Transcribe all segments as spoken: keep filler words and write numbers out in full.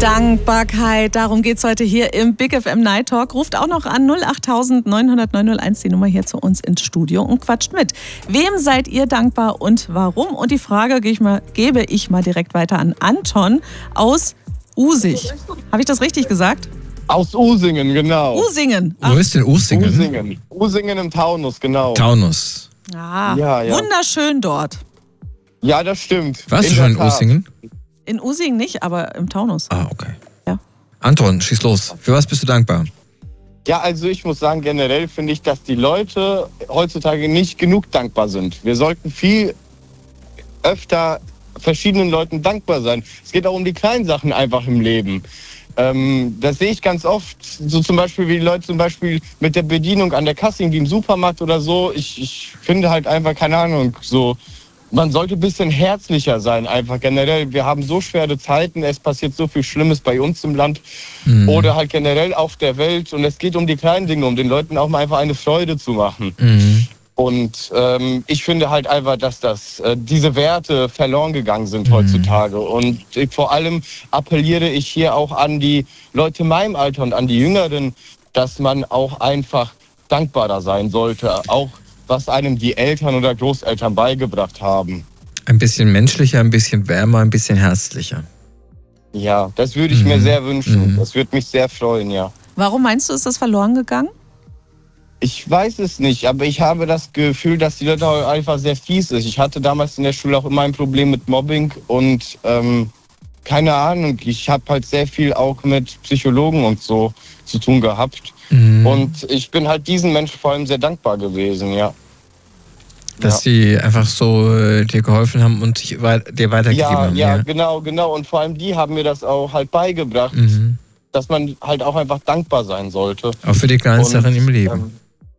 Dankbarkeit, darum geht es heute hier im Big F M Night Talk. Ruft auch noch an null acht neun null null neun null eins die Nummer hier zu uns ins Studio und quatscht mit. Wem seid ihr dankbar und warum? Und die Frage gebe ich mal, gebe ich mal direkt weiter an Anton aus Usig. Habe ich das richtig gesagt? Aus Usingen, genau. Usingen. Ach. Wo ist denn Usingen? Usingen. Usingen im Taunus, genau. Taunus. Ah, ja, ja. Wunderschön dort. Ja, das stimmt. Warst du schon in Usingen? In Usingen nicht, aber im Taunus. Ah, okay. Ja. Anton, schieß los. Für was bist du dankbar? Ja, also ich muss sagen, generell finde ich, dass die Leute heutzutage nicht genug dankbar sind. Wir sollten viel öfter verschiedenen Leuten dankbar sein. Es geht auch um die kleinen Sachen einfach im Leben. Ähm, das sehe ich ganz oft, so zum Beispiel, wie die Leute zum Beispiel mit der Bedienung an der Kasse, wie im Supermarkt oder so. Ich, ich finde halt einfach, keine Ahnung, so, man sollte ein bisschen herzlicher sein, einfach generell. Wir haben so schwere Zeiten, es passiert so viel Schlimmes bei uns im Land mhm. oder halt generell auf der Welt. Und es geht um die kleinen Dinge, um den Leuten auch mal einfach eine Freude zu machen. Mhm. Und ähm, ich finde halt einfach, dass das, äh, diese Werte verloren gegangen sind mhm. heutzutage. Und äh, vor allem appelliere ich hier auch an die Leute in meinem Alter und an die Jüngeren, dass man auch einfach dankbarer sein sollte. Auch was einem die Eltern oder Großeltern beigebracht haben. Ein bisschen menschlicher, ein bisschen wärmer, ein bisschen herzlicher. Ja, das würde ich mhm. mir sehr wünschen. Mhm. Das würde mich sehr freuen, ja. Warum meinst du, ist das verloren gegangen? Ich weiß es nicht, aber ich habe das Gefühl, dass die Leute einfach sehr fies sind. Ich hatte damals in der Schule auch immer ein Problem mit Mobbing und ähm, keine Ahnung, ich habe halt sehr viel auch mit Psychologen und so zu tun gehabt. Mhm. Und ich bin halt diesen Menschen vor allem sehr dankbar gewesen, ja. Dass ja. sie einfach so äh, dir geholfen haben und dich, dir weitergegeben ja, haben. Ja, ja, genau, genau. Und vor allem die haben mir das auch halt beigebracht, mhm. dass man halt auch einfach dankbar sein sollte. Auch für die kleinen Sachen im Leben. Ähm,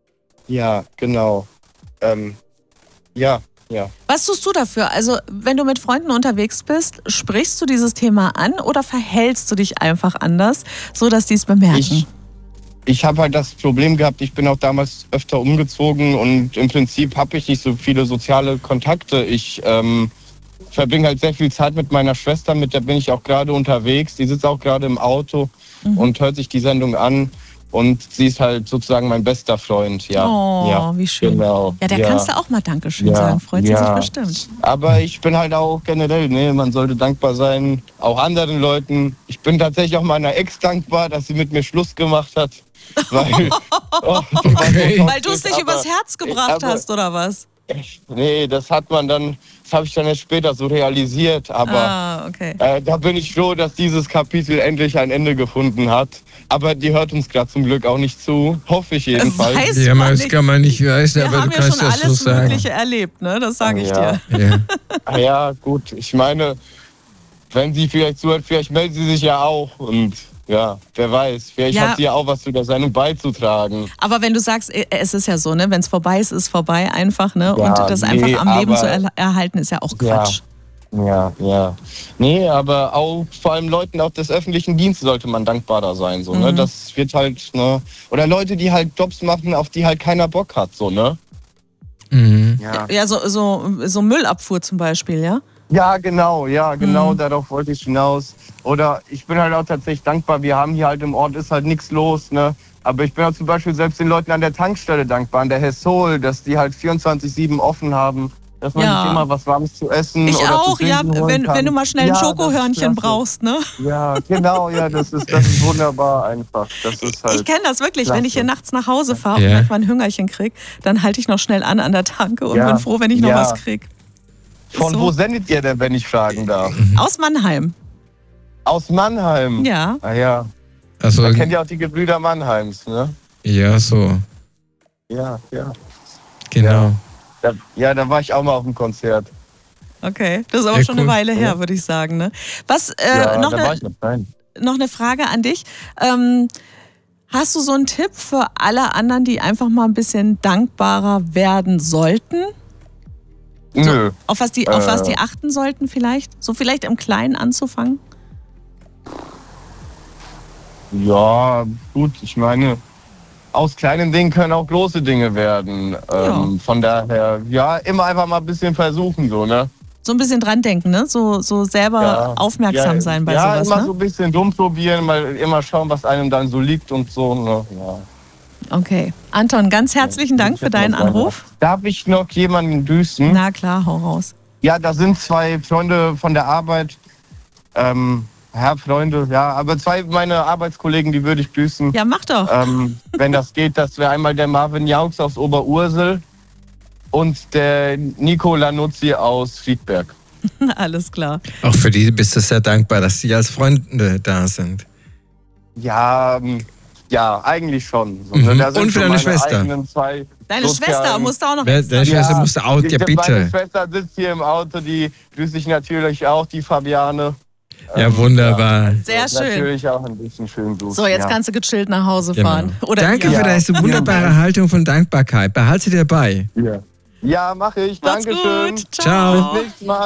ja, genau. Ähm, ja, ja. Was tust du dafür? Also, wenn du mit Freunden unterwegs bist, sprichst du dieses Thema an oder verhältst du dich einfach anders, so dass die es bemerken? Ich, ich habe halt das Problem gehabt, ich bin auch damals öfter umgezogen und im Prinzip habe ich nicht so viele soziale Kontakte. Ich ähm, verbringe halt sehr viel Zeit mit meiner Schwester, mit der bin ich auch gerade unterwegs. Die sitzt auch gerade im Auto mhm. und hört sich die Sendung an. Und sie ist halt sozusagen mein bester Freund, ja. Oh, ja, wie schön. Genau. Ja, da ja. kannst du auch mal Dankeschön ja, sagen. Freut ja. sie sich bestimmt. Aber ich bin halt auch generell, ne, man sollte dankbar sein, auch anderen Leuten. Ich bin tatsächlich auch meiner Ex dankbar, dass sie mit mir Schluss gemacht hat. Weil, oh, okay. weil du es nicht aber, übers Herz gebracht aber, hast, oder was? Nee, das hat man dann, das habe ich dann erst später so realisiert. Aber ah, okay. äh, da bin ich froh, dass dieses Kapitel endlich ein Ende gefunden hat. Aber die hört uns gerade zum Glück auch nicht zu. Hoffe ich jedenfalls. Weiß ja, man das nicht. kann man nicht wissen, Wir aber haben du ja kannst schon das alles so sagen. Mögliche erlebt, ne? Das sage ich ja. dir. Ja. Ah, ja, gut. Ich meine, wenn sie vielleicht zuhört, vielleicht meldet sie sich ja auch. Und ja, wer weiß. Vielleicht ja. hat sie ja auch was zu der Sendung beizutragen. Aber wenn du sagst, es ist ja so, ne? Wenn es vorbei ist, ist es vorbei einfach, ne? Ja, und das nee, einfach am Leben aber, zu er- erhalten, ist ja auch Quatsch. Ja. Ja, ja. Nee, aber auch vor allem Leuten auch des öffentlichen Dienstes sollte man dankbarer sein, so, mhm. ne? Das wird halt, ne? Oder Leute, die halt Jobs machen, auf die halt keiner Bock hat, so, ne? Mhm. Ja, ja so, so, so Müllabfuhr zum Beispiel, ja? Ja, genau, ja, genau, mhm. darauf wollte ich hinaus. Oder ich bin halt auch tatsächlich dankbar, wir haben hier halt im Ort, ist halt nichts los, ne? Aber ich bin auch zum Beispiel selbst den Leuten an der Tankstelle dankbar, an der Hessol, dass die halt vierundzwanzig sieben offen haben. Dass man ja. nicht immer was Warmes zu essen ich oder auch, zu ja, trinken wenn, kann. wenn du mal schnell ein ja, Schokohörnchen brauchst, ne? Ja, genau, ja, das ist, das ist wunderbar einfach. Das ist halt ich kenne das wirklich, klasse. wenn ich hier nachts nach Hause fahre ja. und manchmal ein Hüngerchen kriege, dann halte ich noch schnell an an der Tanke und ja. bin froh, wenn ich noch ja. was kriege. Von so. wo sendet ihr denn, wenn ich fragen darf? Aus Mannheim. Aus Mannheim? Ja. Ah ja. Also, Man kennt ja auch die Gebrüder Mannheims, ne? Ja, so. Ja, ja. Genau. Ja. Da, ja, da war ich auch mal auf dem Konzert. Okay, das ist aber ja, schon cool. eine Weile her, würde ich sagen. Ne? Was, äh, ja, noch, da eine, war ich noch klein. noch eine Frage an dich. Ähm, hast du so einen Tipp für alle anderen, die einfach mal ein bisschen dankbarer werden sollten? Nö. So, auf, was die, äh, auf was die achten sollten vielleicht? So vielleicht im Kleinen anzufangen? Ja, gut, ich meine, aus kleinen Dingen können auch große Dinge werden. Ähm, Ja. Von daher, ja, immer einfach mal ein bisschen versuchen, so, ne? So ein bisschen dran denken, ne? So, so selber Ja. aufmerksam ja, sein bei ja, sowas, immer ne? so ein bisschen dumm probieren, mal immer schauen, was einem dann so liegt und so. Ne? Ja. Okay. Anton, ganz herzlichen Dank für deinen Anruf. Darf ich noch jemanden grüßen? Na klar, hau raus. Ja, da sind zwei Freunde von der Arbeit. Ähm, ja, Freunde, ja, aber zwei meiner Arbeitskollegen, die würde ich grüßen. Ja, mach doch. Ähm, wenn das geht, das wäre einmal der Marvin Jaux aus Oberursel und der Nico Lanuzzi aus Friedberg. Alles klar. Auch für die bist du sehr dankbar, dass sie als Freunde da sind. Ja, ähm, ja, eigentlich schon. So, Mhm. ne? Da sind Und für so deine meine Schwester. eigenen zwei Deine sozialen- Schwester musst du auch noch Wer- extra. Deine Schwester Ja, musste out, ja die- Meine bitte. Schwester sitzt hier im Auto, die grüße ich natürlich auch, die Fabiane. Ja, Ähm, wunderbar. Sehr schön. Natürlich auch ein bisschen schön Gruß. So, jetzt ja. kannst du gechillt nach Hause Genau. fahren. Oder Danke ihr. für deine wunderbare Haltung von Dankbarkeit. Behalte dir bei. Ja, ja mache ich. Macht's Dankeschön. gut. Ciao. Bis nächstes Mal.